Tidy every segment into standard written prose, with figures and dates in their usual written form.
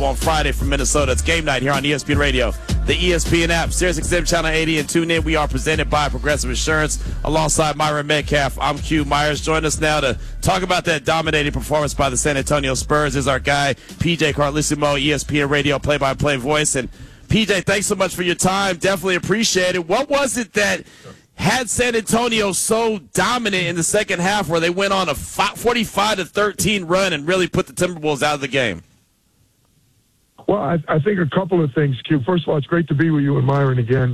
on Friday from Minnesota. It's game night here on ESPN Radio, the ESPN app, SiriusXM Channel 80, and tune in. We are presented by Progressive Insurance. Alongside Myron Metcalf, I'm Q Myers. Join us now to talk about that dominating performance by the San Antonio Spurs. Is our guy, PJ Carlesimo, ESPN Radio play-by-play voice. And PJ, thanks so much for your time. Definitely appreciate it. What was it that had San Antonio so dominant in the second half where they went on a 45-13 run and really put the Timberwolves out of the game? Well, I think a couple of things, Q. First of all, it's great to be with you and Myron again.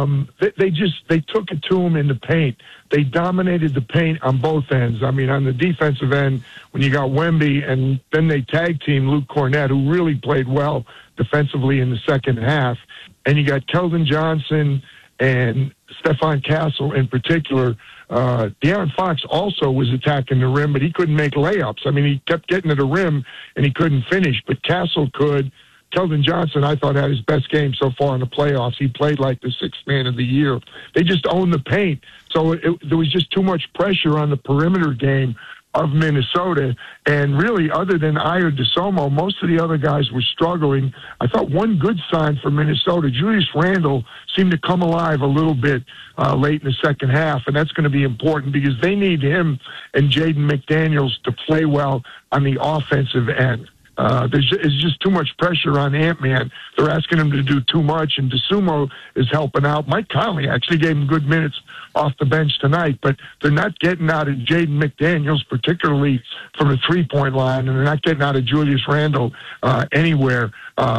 They took it to them in the paint. They dominated the paint on both ends. I mean, on the defensive end, when you got Wemby, and then they tag team Luke Cornett, who really played well defensively in the second half, and you got Keldon Johnson and Stephon Castle in particular. De'Aaron Fox also was attacking the rim, but he couldn't make layups. I mean, he kept getting to the rim, and he couldn't finish, but Castle could. Keldon Johnson, I thought, had his best game so far in the playoffs. He played like the sixth man of the year. They just owned the paint. So there was just too much pressure on the perimeter game of Minnesota. And really, other than Ayo Dosunmu, most of the other guys were struggling. I thought one good sign for Minnesota, Julius Randle seemed to come alive a little bit late in the second half, and that's going to be important because they need him and Jaden McDaniels to play well on the offensive end. There's just too much pressure on Ant-Man. They're asking him to do too much, and Dosunmu is helping out. Mike Conley actually gave him good minutes off the bench tonight, but they're not getting out of Jaden McDaniels, particularly from the three-point line, and they're not getting out of Julius Randle anywhere,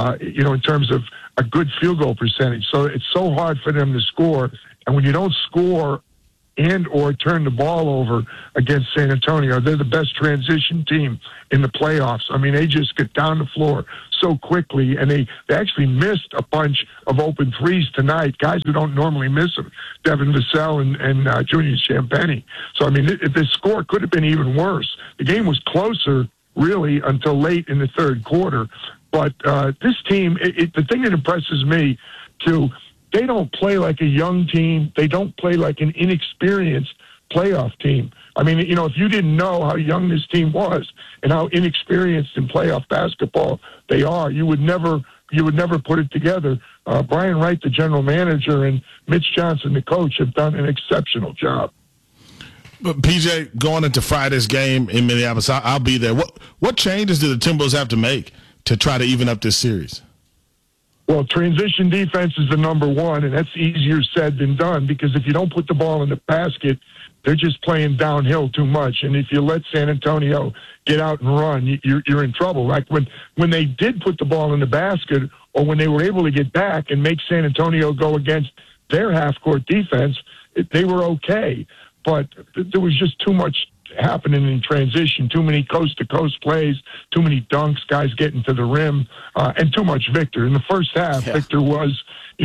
in terms of a good field goal percentage. So it's so hard for them to score, and when you don't score and or turn the ball over against San Antonio, they're the best transition team in the playoffs. I mean, they just get down the floor so quickly, and they actually missed a bunch of open threes tonight, guys who don't normally miss them, Devin Vassell and Julius Champagnie. So, I mean, the score could have been even worse. The game was closer, really, until late in the third quarter. But this team, the thing that impresses me, too, they don't play like a young team. They don't play like an inexperienced playoff team. I mean, if you didn't know how young this team was and how inexperienced in playoff basketball they are, you would never put it together. Brian Wright, the general manager, and Mitch Johnson, the coach, have done an exceptional job. But PJ, going into Friday's game in Minneapolis, I'll be there. What changes do the Timberwolves have to make to try to even up this series? Well, transition defense is the number one, and that's easier said than done because if you don't put the ball in the basket, they're just playing downhill too much. And if you let San Antonio get out and run, you're in trouble. Like when they did put the ball in the basket or when they were able to get back and make San Antonio go against their half-court defense, they were okay. But there was just too much happening in transition, too many coast-to-coast plays, too many dunks, guys getting to the rim, and too much Victor. In the first half, Victor was,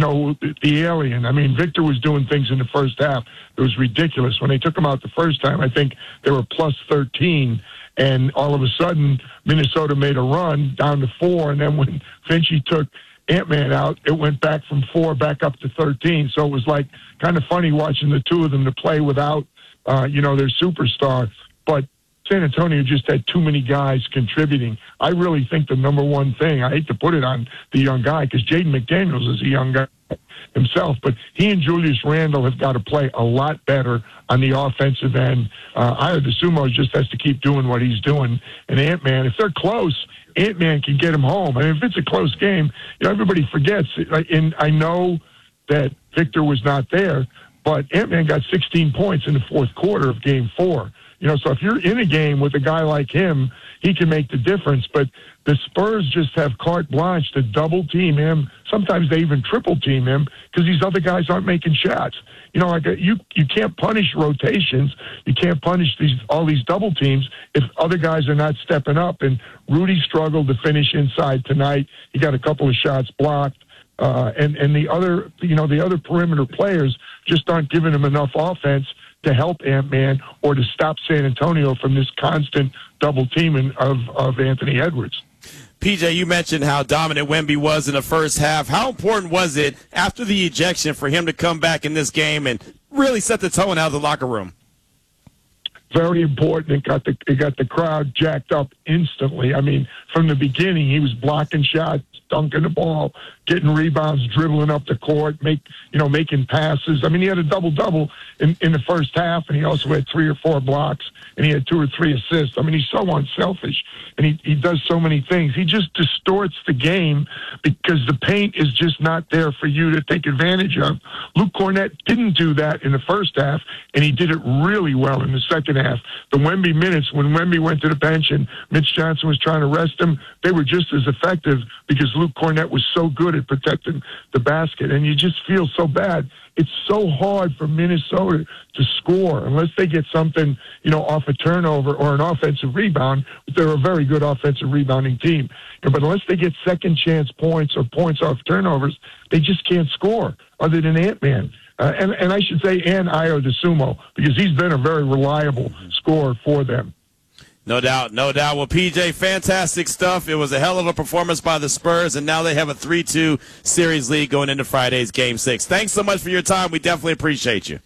the alien. I mean, Victor was doing things in the first half. It was ridiculous. When they took him out the first time, I think they were plus 13, and all of a sudden, Minnesota made a run down to 4, and then when Finchie took Ant-Man out, it went back from 4 back up to 13. So it was like kind of funny watching the two of them to play without their superstar, but San Antonio just had too many guys contributing. I really think the number one thing, I hate to put it on the young guy because Jaden McDaniels is a young guy himself, but he and Julius Randle have got to play a lot better on the offensive end. Ayo Dosunmu just has to keep doing what he's doing. And Ant-Man, if they're close, Ant-Man can get him home. I mean, if it's a close game, everybody forgets. And I know that Victor was not there, but Ant-Man got 16 points in the fourth quarter of Game 4. So if you're in a game with a guy like him, he can make the difference. But the Spurs just have carte blanche to double-team him. Sometimes they even triple-team him because these other guys aren't making shots. You can't punish rotations. You can't punish all these double teams if other guys are not stepping up. And Rudy struggled to finish inside tonight. He got a couple of shots blocked. And the other perimeter players just aren't giving him enough offense to help Ant-Man or to stop San Antonio from this constant double teaming of Anthony Edwards. PJ, you mentioned how dominant Wemby was in the first half. How important was it after the ejection for him to come back in this game and really set the tone out of the locker room? very important. It got the crowd jacked up instantly. I mean, from the beginning, he was blocking shots, dunking the ball, getting rebounds, dribbling up the court, making passes. I mean, he had a double-double in the first half, and he also had 3 or 4 blocks, and he had 2 or 3 assists. I mean, he's so unselfish, and he does so many things. He just distorts the game because the paint is just not there for you to take advantage of. Luke Kornet didn't do that in the first half, and he did it really well in the second half. The Wemby minutes, when Wemby went to the bench and Mitch Johnson was trying to rest him, they were just as effective because Luke Kornet was so good at protecting the basket. And you just feel so bad. It's so hard for Minnesota to score unless they get something, off a turnover or an offensive rebound. They're a very good offensive rebounding team. But unless they get second chance points or points off turnovers, they just can't score other than Ant-Man. And I should say, and Ayo DeSumo, because he's been a very reliable scorer for them. No doubt, no doubt. Well, PJ, fantastic stuff. It was a hell of a performance by the Spurs, and now they have a 3-2 series lead going into Friday's Game 6. Thanks so much for your time. We definitely appreciate you.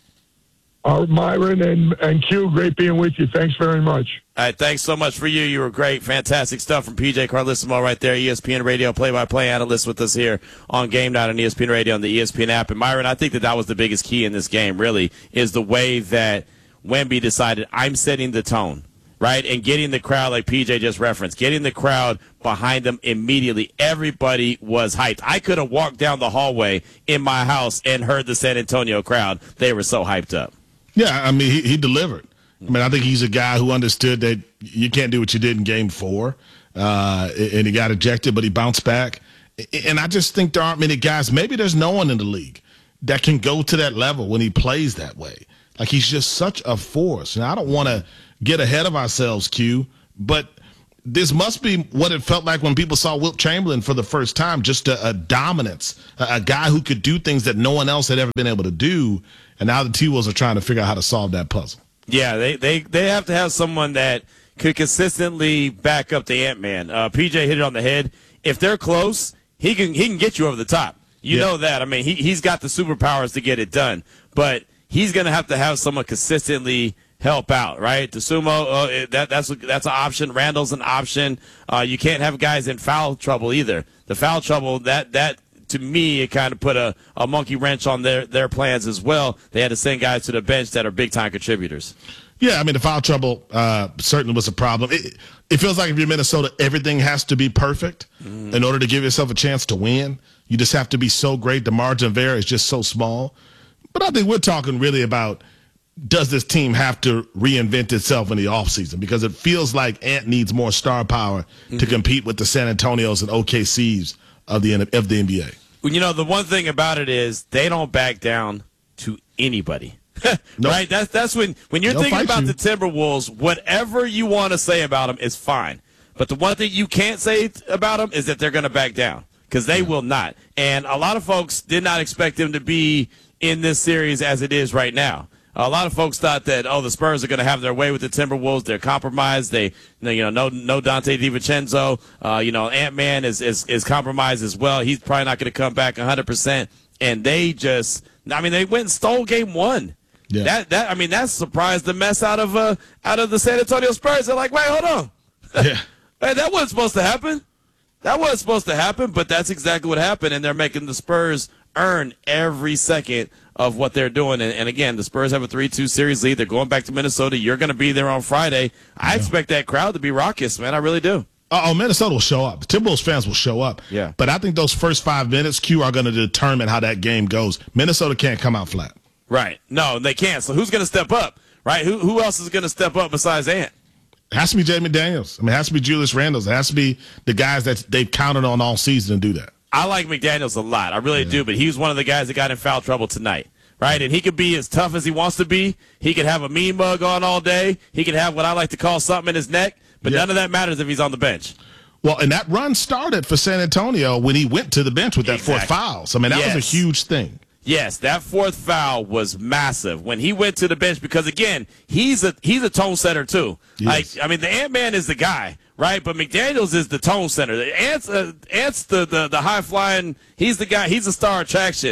Myron and Q, great being with you. Thanks very much. All right, thanks so much for you. You were great. Fantastic stuff from PJ Carlesimo right there, ESPN Radio play-by-play analyst with us here on Game Night on ESPN Radio and the ESPN app. And, Myron, I think that was the biggest key in this game, really, is the way that Wemby decided, I'm setting the tone. Right, and getting the crowd, like PJ just referenced, getting the crowd behind them immediately. Everybody was hyped. I could have walked down the hallway in my house and heard the San Antonio crowd. They were so hyped up. Yeah, I mean, he delivered. I mean, I think he's a guy who understood that you can't do what you did in Game 4, and he got ejected, but he bounced back. And I just think there aren't many guys, maybe there's no one in the league that can go to that level when he plays that way. Like, he's just such a force. And I don't want to get ahead of ourselves, Q, but this must be what it felt like when people saw Wilt Chamberlain for the first time, just a dominance, a guy who could do things that no one else had ever been able to do, and now the T-Wolves are trying to figure out how to solve that puzzle. Yeah, they have to have someone that could consistently back up the Ant-Man. PJ hit it on the head. If they're close, he can get you over the top. You know that. I mean, he's got the superpowers to get it done, but he's going to have someone consistently help out, right? DeSumo, that's an option. Randall's an option. You can't have guys in foul trouble either. The foul trouble, that to me, it kind of put a monkey wrench on their plans as well. They had to send guys to the bench that are big-time contributors. Yeah, I mean, the foul trouble certainly was a problem. It feels like if you're Minnesota, everything has to be perfect in order to give yourself a chance to win. You just have to be so great. The margin of error is just so small. But I think we're talking really about, does this team have to reinvent itself in the offseason? Because it feels like Ant needs more star power to compete with the San Antonios and OKCs of the NBA. Well, the one thing about it is they don't back down to anybody. Nope. Right? That's when you're thinking about the Timberwolves, whatever you want to say about them is fine. But the one thing you can't say about them is that they're going to back down, because they will not. And a lot of folks did not expect them to be in this series as it is right now. A lot of folks thought that, the Spurs are going to have their way with the Timberwolves. They're compromised. They, no Dante DiVincenzo. Ant-Man is compromised as well. He's probably not going to come back 100%. And they they went and stole Game 1. Yeah. That surprised the mess out of the San Antonio Spurs. They're like, wait, hold on. Yeah. Hey, that wasn't supposed to happen. That wasn't supposed to happen, but that's exactly what happened, and they're making the Spurs earn every second of what they're doing. And again, the Spurs have a 3-2 series lead. They're going back to Minnesota. You're going to be there on Friday. I expect that crowd to be raucous, man. I really do. Minnesota will show up. The Timberwolves fans will show up. Yeah. But I think those first 5 minutes, Q, are going to determine how that game goes. Minnesota can't come out flat. Right. No, they can't. So who's going to step up, right? Who else is going to step up besides Ant? It has to be Jay McDaniels. It has to be Julius Randle. It has to be the guys that they've counted on all season to do that. I like McDaniels a lot. I really do, but he was one of the guys that got in foul trouble tonight, right? And he could be as tough as he wants to be. He could have a mean mug on all day. He could have what I like to call something in his neck, but none of that matters if he's on the bench. Well, and that run started for San Antonio when he went to the bench with that fourth foul. So, that was a huge thing. Yes, that fourth foul was massive when he went to the bench because, again, he's a tone setter too. Yes. The Ant-Man is the guy, right? But McDaniels is the tone setter. Ant's the high-flying – he's the guy. He's a star attraction.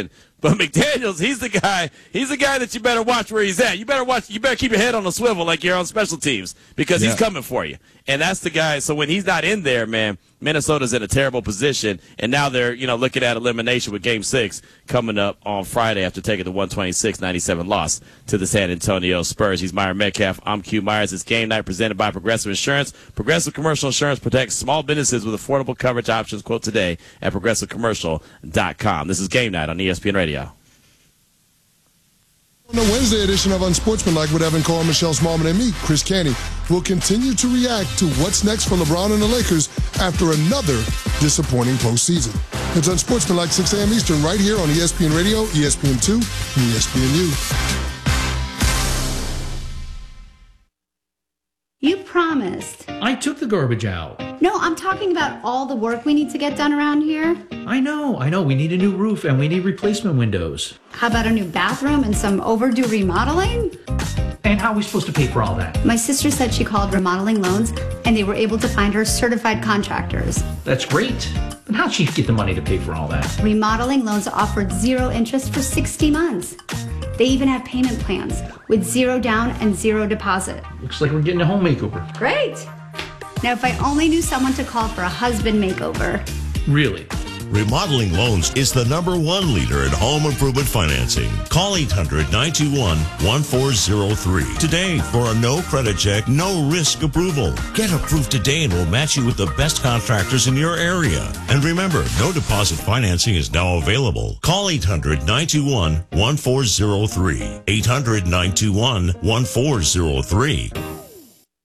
But McDaniels, he's the guy that you better watch where he's at. You better keep your head on a swivel like you're on special teams because he's coming for you. And that's the guy. So when he's not in there, man, Minnesota's in a terrible position. And now they're, looking at elimination with Game 6 coming up on Friday after taking the 126-97 loss to the San Antonio Spurs. He's Myron Metcalf. I'm Q Myers. It's Game Night presented by Progressive Insurance. Progressive Commercial Insurance protects small businesses with affordable coverage options. Quote today at progressivecommercial.com. This is Game Night on ESPN Radio. On the Wednesday edition of Unsportsmanlike with Evan Cole, Michelle Smallman, and me, Chris Canty, will continue to react to what's next for LeBron and the Lakers after another disappointing postseason. It's Unsportsmanlike 6 a.m. Eastern right here on ESPN Radio, ESPN2, and ESPNU. You promised. I took the garbage out. No, I'm talking about all the work we need to get done around here. I know. We need a new roof and we need replacement windows. How about a new bathroom and some overdue remodeling? And how are we supposed to pay for all that? My sister said she called Remodeling Loans and they were able to find her certified contractors. That's great. But how'd she get the money to pay for all that? Remodeling Loans offered 0 interest for 60 months. They even have payment plans with 0 down and 0 deposit. Looks like we're getting a home makeover. Great. Now, if I only knew someone to call for a husband makeover. Really? Remodeling Loans is the #1 leader in home improvement financing. Call 800-921-1403 today for a no credit check, no risk approval. Get approved today and we'll match you with the best contractors in your area. And remember, no deposit financing is now available. Call 800-921-1403. 800-921-1403.